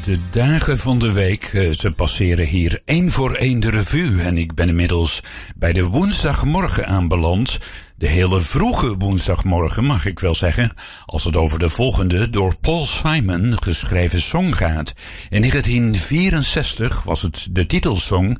De dagen van de week, ze passeren hier één voor één de revue. En ik ben inmiddels bij de woensdagmorgen aanbeland. De hele vroege woensdagmorgen, mag ik wel zeggen. Als het over de volgende door Paul Simon geschreven song gaat. In 1964 was het de titelsong